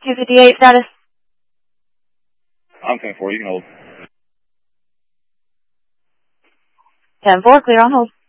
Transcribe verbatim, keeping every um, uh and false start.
two fifty-eight status. I'm ten four, you can hold. ten four, clear on hold.